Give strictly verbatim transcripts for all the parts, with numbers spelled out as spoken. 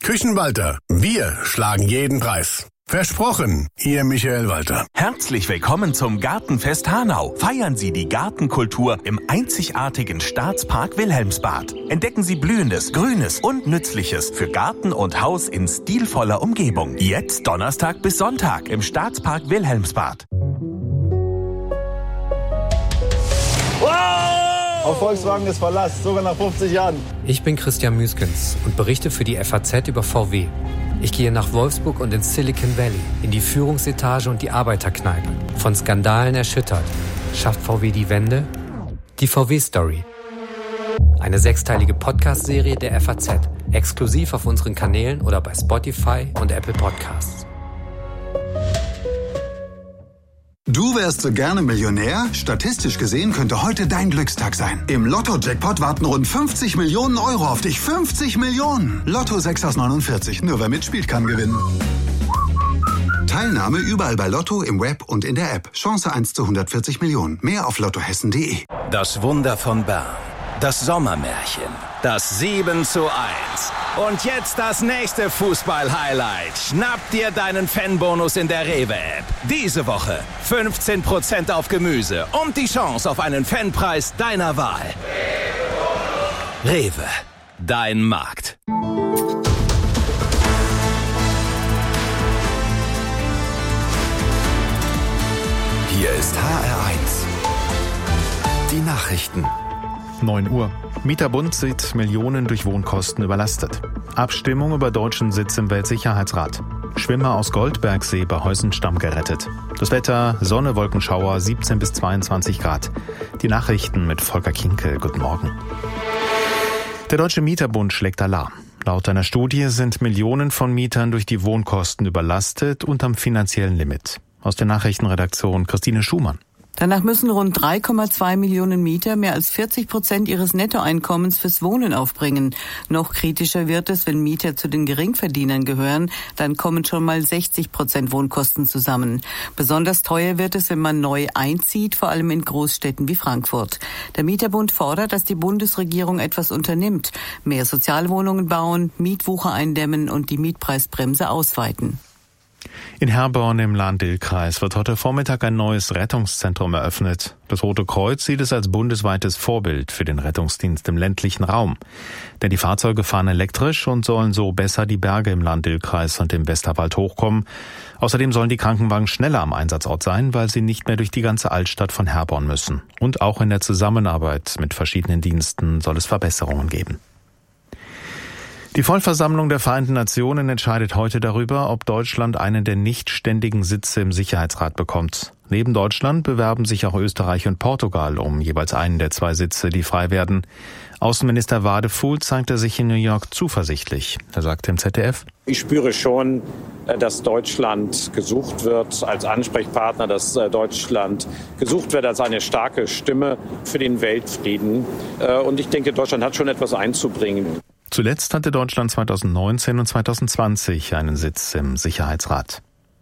Küchenwalter, wir schlagen jeden Preis. Versprochen, Ihr Michael Walter. Herzlich willkommen zum Gartenfest Hanau. Feiern Sie die Gartenkultur im einzigartigen Staatspark Wilhelmsbad. Entdecken Sie Blühendes, Grünes und Nützliches für Garten und Haus in stilvoller Umgebung. Jetzt Donnerstag bis Sonntag im Staatspark Wilhelmsbad. Auf Volkswagen ist Verlass, sogar nach fünfzig Jahren. Ich bin Christian Müskens und berichte für die F A Z über V W. Ich gehe nach Wolfsburg und ins Silicon Valley, in die Führungsetage und die Arbeiterkneipe. Von Skandalen erschüttert. Schafft V W die Wende? Die V W-Story. Eine sechsteilige Podcast-Serie der F A Z. Exklusiv auf unseren Kanälen oder bei Spotify und Apple Podcasts. Du wärst so gerne Millionär? Statistisch gesehen könnte heute dein Glückstag sein. Im Lotto-Jackpot warten rund fünfzig Millionen Euro auf dich. fünfzig Millionen! Lotto sechs aus neunundvierzig. Nur wer mitspielt, kann gewinnen. Teilnahme überall bei Lotto, im Web und in der App. Chance eins zu hundertvierzig Millionen. Mehr auf lottohessen punkt de. Das Wunder von Bern. Das Sommermärchen. Das sieben zu eins. Und jetzt das nächste Fußball-Highlight. Schnapp dir deinen Fanbonus in der Rewe-App. Diese Woche fünfzehn Prozent auf Gemüse und die Chance auf einen Fanpreis deiner Wahl. Rewe, dein Markt. Hier ist H R eins. Die Nachrichten. neun Uhr. Mieterbund sieht Millionen durch Wohnkosten überlastet. Abstimmung über deutschen Sitz im Weltsicherheitsrat. Schwimmer aus Goldbergsee bei Heusenstamm gerettet. Das Wetter, Sonne, Wolkenschauer, siebzehn bis zweiundzwanzig Grad. Die Nachrichten mit Volker Kinkel. Guten Morgen. Der Deutsche Mieterbund schlägt Alarm. Laut einer Studie sind Millionen von Mietern durch die Wohnkosten überlastet und am finanziellen Limit. Aus der Nachrichtenredaktion Christine Schumann. Danach müssen rund drei Komma zwei Millionen Mieter mehr als vierzig Prozent ihres Nettoeinkommens fürs Wohnen aufbringen. Noch kritischer wird es, wenn Mieter zu den Geringverdienern gehören. Dann kommen schon mal sechzig Prozent Wohnkosten zusammen. Besonders teuer wird es, wenn man neu einzieht, vor allem in Großstädten wie Frankfurt. Der Mieterbund fordert, dass die Bundesregierung etwas unternimmt. Mehr Sozialwohnungen bauen, Mietwucher eindämmen und die Mietpreisbremse ausweiten. In Herborn im Lahn-Dill-Kreis wird heute Vormittag ein neues Rettungszentrum eröffnet. Das Rote Kreuz sieht es als bundesweites Vorbild für den Rettungsdienst im ländlichen Raum. Denn die Fahrzeuge fahren elektrisch und sollen so besser die Berge im Lahn-Dill-Kreis und im Westerwald hochkommen. Außerdem sollen die Krankenwagen schneller am Einsatzort sein, weil sie nicht mehr durch die ganze Altstadt von Herborn müssen. Und auch in der Zusammenarbeit mit verschiedenen Diensten soll es Verbesserungen geben. Die Vollversammlung der Vereinten Nationen entscheidet heute darüber, ob Deutschland einen der nicht ständigen Sitze im Sicherheitsrat bekommt. Neben Deutschland bewerben sich auch Österreich und Portugal um jeweils einen der zwei Sitze, die frei werden. Außenminister Wadefuhl zeigte sich in New York zuversichtlich. Er sagte im Z D F: Ich spüre schon, dass Deutschland gesucht wird als Ansprechpartner, dass Deutschland gesucht wird als eine starke Stimme für den Weltfrieden. Und ich denke, Deutschland hat schon etwas einzubringen. Zuletzt hatte Deutschland zweitausendneunzehn und zweitausendzwanzig einen Sitz im Sicherheitsrat.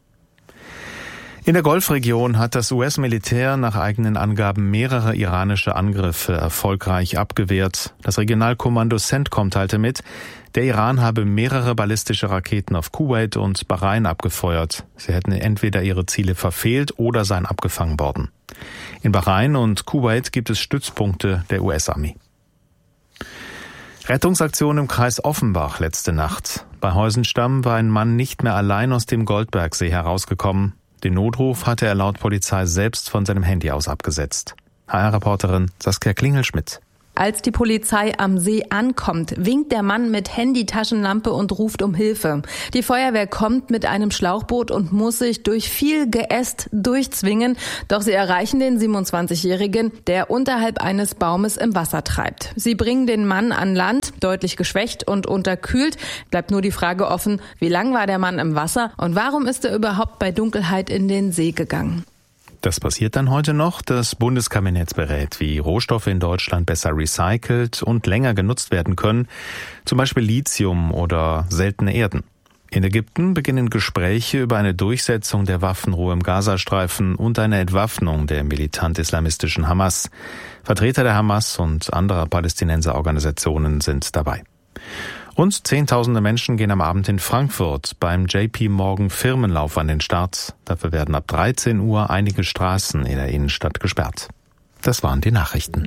In der Golfregion hat das U S-Militär nach eigenen Angaben mehrere iranische Angriffe erfolgreich abgewehrt. Das Regionalkommando CENTCOM teilte mit, der Iran habe mehrere ballistische Raketen auf Kuwait und Bahrain abgefeuert. Sie hätten entweder ihre Ziele verfehlt oder seien abgefangen worden. In Bahrain und Kuwait gibt es Stützpunkte der U S-Armee. Rettungsaktion im Kreis Offenbach letzte Nacht. Bei Heusenstamm war ein Mann nicht mehr allein aus dem Goldbergsee herausgekommen. Den Notruf hatte er laut Polizei selbst von seinem Handy aus abgesetzt. H R-Reporterin Saskia Klingelschmidt. Als die Polizei am See ankommt, winkt der Mann mit Handy-Taschenlampe und ruft um Hilfe. Die Feuerwehr kommt mit einem Schlauchboot und muss sich durch viel Geäst durchzwingen. Doch sie erreichen den siebenundzwanzigjährigen, der unterhalb eines Baumes im Wasser treibt. Sie bringen den Mann an Land, deutlich geschwächt und unterkühlt. Bleibt nur die Frage offen, wie lang war der Mann im Wasser und warum ist er überhaupt bei Dunkelheit in den See gegangen? Das passiert dann heute noch. Das Bundeskabinett berät, wie Rohstoffe in Deutschland besser recycelt und länger genutzt werden können, zum Beispiel Lithium oder seltene Erden. In Ägypten beginnen Gespräche über eine Durchsetzung der Waffenruhe im Gazastreifen und eine Entwaffnung der militant-islamistischen Hamas. Vertreter der Hamas und anderer Palästinenserorganisationen sind dabei. Und zehntausende Menschen gehen am Abend in Frankfurt beim J P Morgan Firmenlauf an den Start. Dafür werden ab dreizehn Uhr einige Straßen in der Innenstadt gesperrt. Das waren die Nachrichten.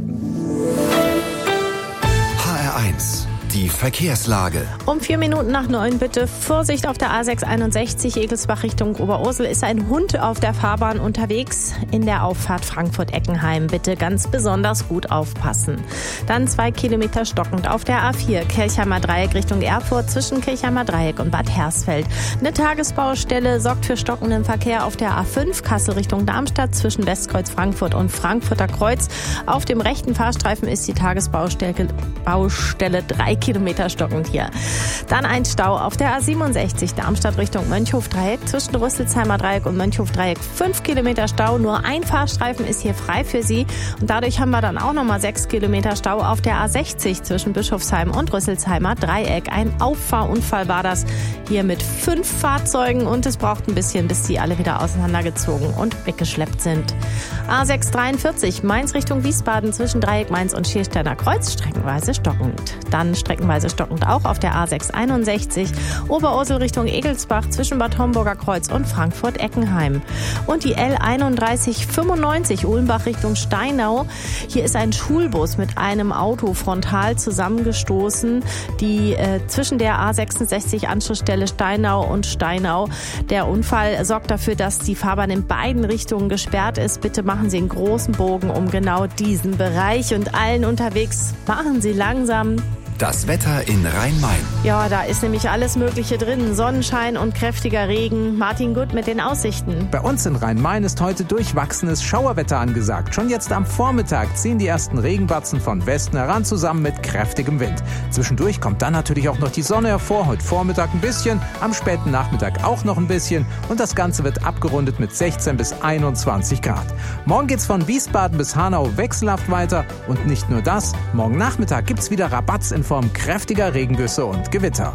H R eins. Die Verkehrslage. Um vier Minuten nach neun bitte Vorsicht auf der A sechs einundsechzig Egelsbach Richtung Oberursel ist ein Hund auf der Fahrbahn unterwegs. In der Auffahrt Frankfurt-Eckenheim bitte ganz besonders gut aufpassen. Dann zwei Kilometer stockend auf der A vier Kirchheimer Dreieck Richtung Erfurt zwischen Kirchheimer Dreieck und Bad Hersfeld. Eine Tagesbaustelle sorgt für stockenden Verkehr auf der A fünf Kassel Richtung Darmstadt zwischen Westkreuz Frankfurt und Frankfurter Kreuz. Auf dem rechten Fahrstreifen ist die Tagesbaustelle Baustelle drei Kilometer stockend hier. Dann ein Stau auf der A siebenundsechzig Darmstadt Richtung Mönchhof-Dreieck zwischen Rüsselsheimer Dreieck und Mönchhof-Dreieck. Fünf Kilometer Stau, nur ein Fahrstreifen ist hier frei für Sie. Und dadurch haben wir dann auch nochmal sechs Kilometer Stau auf der A sechzig zwischen Bischofsheim und Rüsselsheimer Dreieck. Ein Auffahrunfall war das hier mit fünf Fahrzeugen und es braucht ein bisschen, bis die alle wieder auseinandergezogen und weggeschleppt sind. A sechs dreiundvierzig Mainz Richtung Wiesbaden zwischen Dreieck Mainz und Schiersteiner Kreuz streckenweise stockend. Dann streckenweise stockend auch auf der A sechs einundsechzig Oberursel Richtung Egelsbach zwischen Bad Homburger Kreuz und Frankfurt-Eckenheim. Und die L einunddreißig fünfundneunzig Uhlenbach Richtung Steinau. Hier ist ein Schulbus mit einem Auto frontal zusammengestoßen, die äh, zwischen der A sechsundsechzig Anschlussstelle Steinau und Steinau. Der Unfall sorgt dafür, dass die Fahrbahn in beiden Richtungen gesperrt ist. Bitte machen Sie einen großen Bogen um genau diesen Bereich und allen unterwegs machen Sie langsam. Das Wetter in Rhein-Main. Ja, da ist nämlich alles Mögliche drin. Sonnenschein und kräftiger Regen. Martin Gutt mit den Aussichten. Bei uns in Rhein-Main ist heute durchwachsenes Schauerwetter angesagt. Schon jetzt am Vormittag ziehen die ersten Regenbatzen von Westen heran, zusammen mit kräftigem Wind. Zwischendurch kommt dann natürlich auch noch die Sonne hervor. Heute Vormittag ein bisschen, am späten Nachmittag auch noch ein bisschen. Und das Ganze wird abgerundet mit sechzehn bis einundzwanzig Grad. Morgen geht's von Wiesbaden bis Hanau wechselhaft weiter. Und nicht nur das, morgen Nachmittag gibt's wieder Rabatz in Form kräftiger Regengüsse und Gewitter.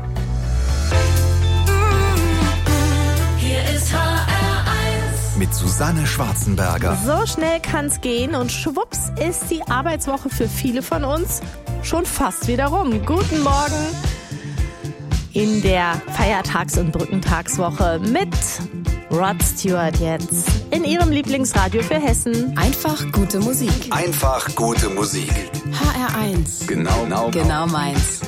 Hier ist H R eins. Mit Susanne Schwarzenberger. So schnell kann's gehen und schwupps ist die Arbeitswoche für viele von uns schon fast wieder rum. Guten Morgen in der Feiertags- und Brückentagswoche mit Rod Stewart jetzt in Ihrem Lieblingsradio für Hessen. Einfach gute Musik. Einfach gute Musik. H R eins. Genau, genau, genau meins.